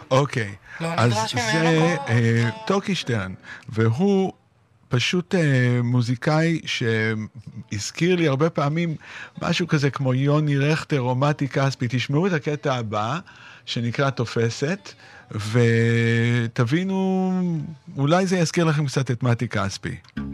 אוקיי. לא אז נדרש ממנו זה כל- טוקי שטרן, והוא פשוט מוזיקאי שהזכיר לי הרבה פעמים משהו כזה כמו יוני רכטר או מתי כספי. תשמעו את הקטע הבא שנקרא תופסת, ותבינו, אולי זה יזכיר לכם קצת את מתי כספי.